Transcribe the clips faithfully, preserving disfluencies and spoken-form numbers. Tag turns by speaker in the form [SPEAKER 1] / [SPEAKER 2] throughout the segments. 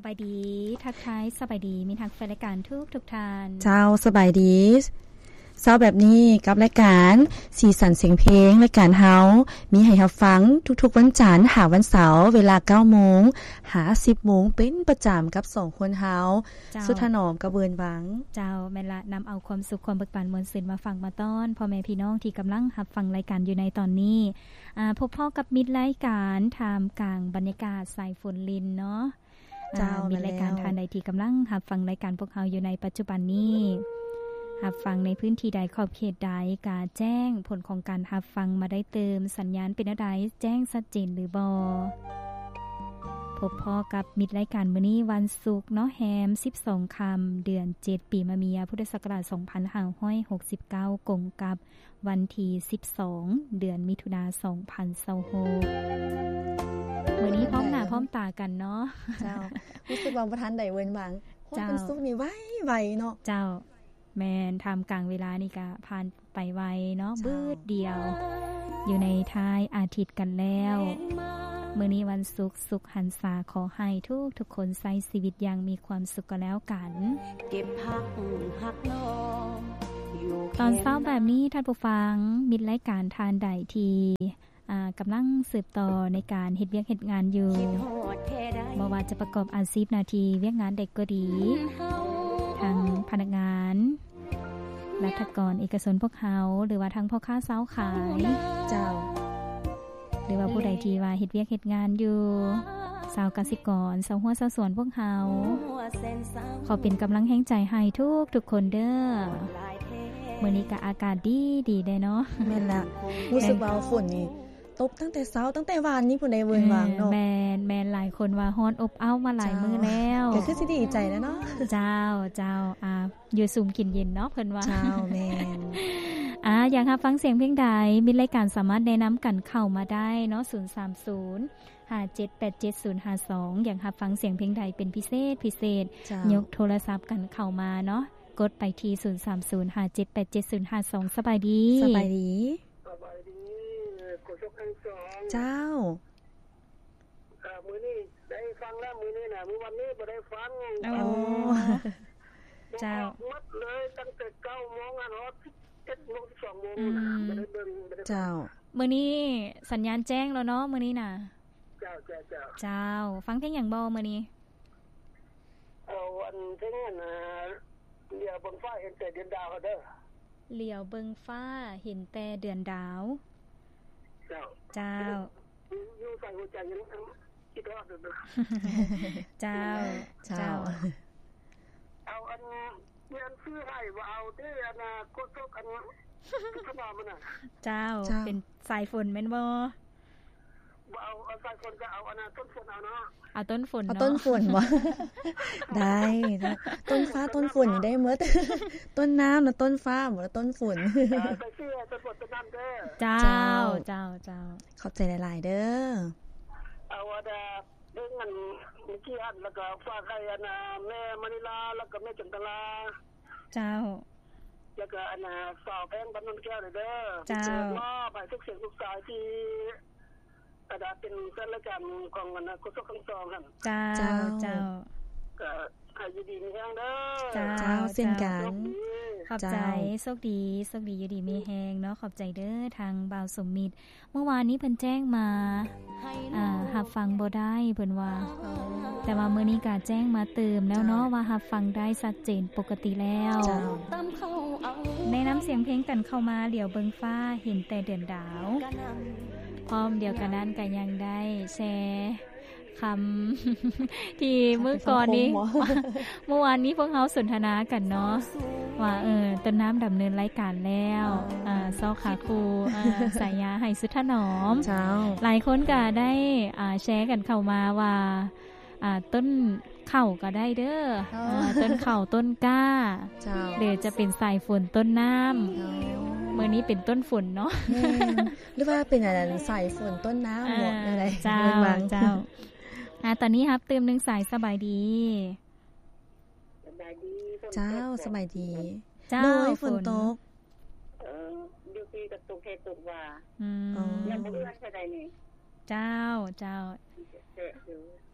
[SPEAKER 1] บายดีทักทายสบายดีมีทักแฟนรายการทุกทุกท่าน
[SPEAKER 2] เจ้าสบายดีเช้าแบบนี้กับรายการสีสันเสียงเพลงรายการเฮามีให้รับฟังทุกๆวันจันทร์หาวันเสาร์เวลา เก้าโมง หา สิบโมงเป็นประจำกับสองคนเฮาสุธนอมกับเบินหวัง
[SPEAKER 1] เจ้าแม่นละนำเอาความสุขความเบิกบานมวลซื่นมาฟังมาต้อนพ่อแม่พี่น้องที่กำลังรับฟังรายการอยู่ในตอนนี้อ่าพบพ่อกับมิตรรายการท่ามกลางบรรยากาศสายฝนลินเนาะ
[SPEAKER 2] เจ้า
[SPEAKER 1] มีรายการทานใดที่กำลังรับฟังรายการพวกเฮาอยู่ในปัจจุบันนี้รับฟังในพื้นที่ใดขอบเขตใดกาแจ้งผลของการรับฟังมาได้เติมสัญญาณเป็นอะไรแจ้งชัดเจนหรือบ่พบพ่อกับมิตรรายการมื้อนี้วันศุกร์เนาะแฮมสิบสองค่ำเดือนเจ็ดปีมะเมียพุทธศักราชสองพันห้าร้อยหกสิบเก้ากงกับวันที่สิบสองเดือนมิถุนายนสองพันยี่สิบหกมื้อนี้พร้อมหน้าพร้อมตากันเนาะ
[SPEAKER 2] เจ้ารู้สึกว่าบ่ทันได้เวินหวังเพราะเป็นสุขนี่ไวๆเนาะ
[SPEAKER 1] เจ้าแม่นทำกลางเวลานี่ก็ผ่านไปไวเนาะบืดเดียวอยู่ในท้ายอาทิตย์กันแล้วมื้อนี้วันศุกร์สุขหันษาขอให้ทุกทุกคนใช้ชีวิตอย่างมีความสุขกันแล้วกันเก็บพักหักน้องตอนเช้าแบบนี้ท่านผู้ฟังมิตรรายการทานใดที่อ่ากำลังสืบต่อในการเฮ็ดเวียกเฮ็ดงานอยู่บ่ว่าจะประกอบอาชีพหน้าที่เวียกงานเด็กก็ดีทางพนักงานรัฐกรเอกชนพวกเฮาหรือว่าทางพ่อค้าเช้าขาย
[SPEAKER 2] เจ้า
[SPEAKER 1] หรือว่าผู้ใดที่ว่าเฮ็ดเวียกเฮ็ดงานอยู่ชาวกสิกรชาวหัวชาวสวนพวกเฮาขอเป็นกำลังแห่งใจให้ทุกทุกคนเด้อมื้อนี้ก็อากาศดีดีได้เนาะ
[SPEAKER 2] แม่นละรู้สึกว่าฝนนี่ตกตั้งแต่เช้าตั้งแต่วานนี้พุ่นได้เวินวางเนาะ
[SPEAKER 1] แม่นแม่นหลายคนว่าฮ้อนอบอ้าวมาหลายมื้อแล้ว
[SPEAKER 2] ก็คือสิดีใจแล้วเนาะ
[SPEAKER 1] เจ้าเจ้าอ่าอยู่ซุ่มกินเย็นเนาะเพิ่นว่า
[SPEAKER 2] เจ้าแม่น
[SPEAKER 1] อ่าอยากรับฟังเสียงเพลงใดมีรายการสามารถแนะนํากันเข้ามาได้เนาะศูนย์ สาม ศูนย์ ห้า เจ็ด แปด เจ็ด ศูนย์ ห้า สองอยากรับฟังเสียงเพลงใดเป็นพิเศษพิเศษยกโทรศัพท์กันเข้ามาเนาะกดไปที่ศูนย์ สาม ศูนย์ ห้า เจ็ด แปด เจ็ด ศูนย์ ห้า สองสบายดี
[SPEAKER 2] สบายดี
[SPEAKER 3] สบายดีกดชกทั้งสอง
[SPEAKER 2] เจ้า
[SPEAKER 3] อ่ามื้อนี้ได้ฟังแล้วมื้อนี้น่ะมื้อวันนี้บ่ได้ฟัง
[SPEAKER 1] โอ้เจ้า
[SPEAKER 3] หมดเลยตั้งแต่ เก้าโมง อ่ะเนาะ เจ็ดโมง สิบสองโมงบ่ได้เบิ่งบ่ได้
[SPEAKER 2] เจ้า
[SPEAKER 1] มื้อนี้สัญญาณแจ้งแล้วเนาะมื้อนี้น่ะ
[SPEAKER 3] เจ้าๆๆ
[SPEAKER 1] เจ้าฟังเพลงหยังบ่มื้อนี้
[SPEAKER 3] เอาวันเพลงน่ะเลียวบนฟ้าเห็นแต่เดือนดาวเด้อ
[SPEAKER 1] เลียวเบิ่งฟ้าเห็นแต่เดือนดาว
[SPEAKER 3] เจ้า
[SPEAKER 1] เจ้า
[SPEAKER 3] อยู่ใส่หัวใจยังคิดฮอดเด้อ
[SPEAKER 1] เจ้า
[SPEAKER 2] เจ้า
[SPEAKER 3] เอาอันเรียนซื้อให้ว่าเอาเด้อน่ะกดๆอันขนาดมันน่ะ
[SPEAKER 1] เจ้าเป็นสายฝนแม่นบ่
[SPEAKER 3] บ่เอาเอาสายฝนก็เอาอันน่ะต้นฝนเอาเนาะ
[SPEAKER 1] เอาต้นฝนเนาะ
[SPEAKER 2] เอาต้นฝนบ่ได้ต้นฟ้าต้นฝนนี่ได้หมดต้นน้ำน่ะต้นฟ้าบ่ล่ะต้นฝน
[SPEAKER 3] ไปซื้อต้นฝนต้นน้ำเด้อ
[SPEAKER 1] เจ้าเจ้าเจ้า
[SPEAKER 2] ขอบใจหลายๆเด้อ
[SPEAKER 3] เอาว่าดาเบิ่งอันเมื่อกี้อันแล้วก็ฝากให้อันน่ะแม่มณิลาแล้วก็แม่จันตลา
[SPEAKER 1] เจ้า
[SPEAKER 3] แล้วก็อันน่ะสาวแป้งบ้านนนแก้วเด้อ
[SPEAKER 1] เจ้าม
[SPEAKER 3] อบให้ทุกเสียงทุกสายที่กระดาษเป็นแฟนรายการของอันน่ะกสคสองหั่น
[SPEAKER 1] เจ้าเจ้า
[SPEAKER 3] ก็ให้อยู่ดีมีแฮงเด้อ
[SPEAKER 1] เจ้าเช่นกันขอบใจโชคดีโชคดีอยู่ดีมีแฮงเนาะขอบใจเด้อทางบ่าวสมมิตรเมื่อวานนี้เพิ่นแจ้งมาอ่ารับฟังบ่ได้เพิ่นว่าแต่ว่ามื้อนี้ก็แจ้งมาเติมแล้วเนาะว่ารับฟังได้ชัดเจนปกติแล้วในน้ำเสียงเพลงกันเข้ามาเหลียวเบิ่งฟ้าเห็นแต่เดือนดาวพร้อมเดียวกันนั้นก็ยังได้แชร์คำที่เมื่อก่อนนี้เมื่อวานนี้พวกเฮาสนทนากันเนาะว่าเออต้นน้ำดำเนินรายการแล้วอ่าซอขาคูอ่าสายยาให้สุธนอม
[SPEAKER 2] เจ้า
[SPEAKER 1] หลายคนก็ได้อ่าแชร์กันเข้ามาว่าอ่าต้นข้าวก็ได้เด้ออ่าต้นข้าวต้นก้า
[SPEAKER 2] เจ้า
[SPEAKER 1] หรือจะเป็นสายฝนต้นน้ำมื้อนี้เป็นต้นฝนเนาะ
[SPEAKER 2] หรือว่าเป็นอันสายฝนต้นน้ำบ่อะไร
[SPEAKER 1] เจ้าเจ้าอ่าตอนนี้ครับเติมหนึ่งสายสบายดี
[SPEAKER 3] สบายดี
[SPEAKER 2] เจ้าสบายดี
[SPEAKER 1] เจ้า
[SPEAKER 2] ฝนตก
[SPEAKER 3] เอออยู่ที่กระตุกเฮตุกว่า
[SPEAKER 1] อืม
[SPEAKER 3] ยังบ่เอื้อนใช่ใดนี่
[SPEAKER 1] เจ้าเจ้า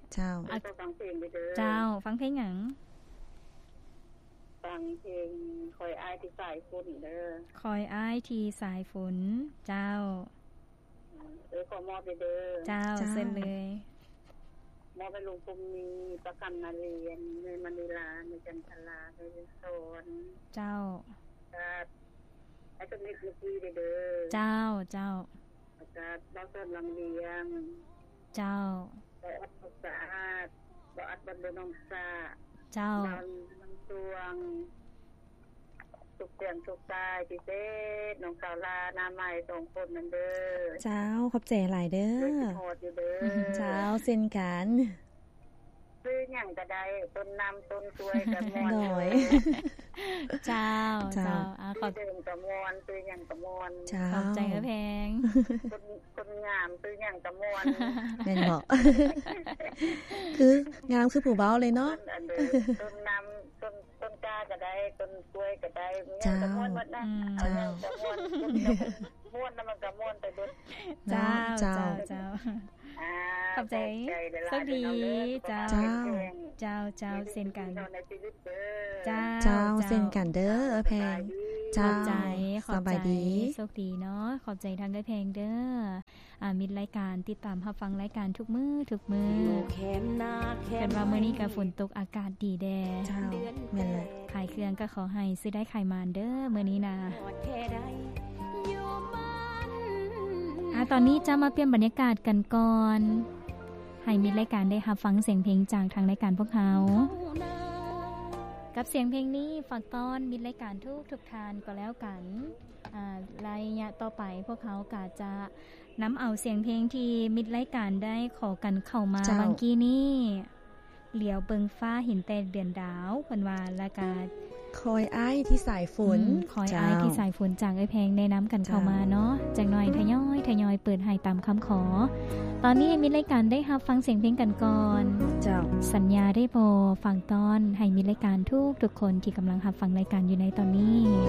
[SPEAKER 2] เจ้า
[SPEAKER 3] อ่ะฟังเพลงเด้อ
[SPEAKER 1] เจ้าฟังเพลงหยัง
[SPEAKER 3] ฟังเพลงคอยอ้ายที่สายฝนเด้อ
[SPEAKER 1] คอยอ้ายที่สายฝนเจ้า
[SPEAKER 3] เออขอมอบเด้อ
[SPEAKER 1] เจ้าเซ็นเลย
[SPEAKER 3] มอบไปลุงภูมิประกันนาเรียนในมณีลาในจันทราในสวน
[SPEAKER 1] เจ้า
[SPEAKER 3] ครับไอ้ต้นนี้คือคุยเด้อ
[SPEAKER 1] เจ้าเจ้า
[SPEAKER 3] อาจารย์ดรลำเลียง
[SPEAKER 1] เจ้า
[SPEAKER 3] บ่อัดสะอาดบ่อัดบันเดนองซา
[SPEAKER 1] เจ้า
[SPEAKER 3] น้ำตวงสุกเตียงสุกตายพิเศษน้องสาวลานาใหม่สองคนนั่นเด้อ
[SPEAKER 2] เจ้าขอบใจหลายเด้อเจ้าเช่นกัน
[SPEAKER 3] ซื้อหยังก็ได้ต้นน้ำต้นกล้วยก็ม่วน
[SPEAKER 1] เจ้าเจ้าอ่ะขอบ
[SPEAKER 3] ใจก็ม่วนซื้อหยังก็ม่วน
[SPEAKER 1] ขอบใจก็แพง
[SPEAKER 3] คนคนงามซื้อหยังก็ม่วน
[SPEAKER 2] แม่นบ่คืองามคือผู้เว้าเลยเนาะ
[SPEAKER 3] ต้นน้ำต้นต้นกาก็ได้ต้นกล้วยก็ได้หยังก็ม่วนหมดนะเอาหยังก็ม่วนม่วนแล้วมันก็ม่วนไปเบิด
[SPEAKER 1] เจ้าเจ้าเจ้าขอบใจสวัสดีเจ้าเจ้าเจ้าเซ็นกัน
[SPEAKER 2] เจ้าเจ้าเซ็นกันเด้อแพง
[SPEAKER 1] เจ้าใจขอบใจโชคดีเนาะขอบใจทางได้แพงเด้ออ่ามีรายการติดตามรับฟังรายการทุกมื้อทุกมื้อเป็นว่ามื้อนี้ก็ฝนตกอากาศดีแด
[SPEAKER 2] เจ้าแม่นเลย
[SPEAKER 1] ขายเครื่องก็ขอให้ซื้อได้ขายมานเด้อมื้อนี้นะอ่ะตอนนี้จะมาเปลี่ยนบรรยากาศกันก่อนให้มีรายการได้รับฟังเสียงเพลงจากทางรายการพวกเขากับเสียงเพลงนี้ฝากต้อนมีรายการทุกทุกทานก็แล้วกันอ่าระยะต่อไปพวกเขาก็จะนำเอาเสียงเพลงที่มิดรายการได้ขอกันเข้ามาบางกี้นี้เหลียวเบิงฟ้าเห็นแต่เดือนดาวเพิ่นว่าแล้วก็
[SPEAKER 2] คอยอ้ายที่สายฝน
[SPEAKER 1] คอยอ้ายที่สายฝนจากไอ้แพงได้น้ำกันเข้ามาเนาะจักหน่อยทยอยทยอยเปิดให้ตามคำขอตอนนี้มีรายการได้รับฟังเสียงเพลงกันก่อน
[SPEAKER 2] เจ้า
[SPEAKER 1] สัญญาได้บ่ฟังตอนให้มีรายการทุกทุกคนที่กำลังรับฟังรายการอยู่ในตอนนี้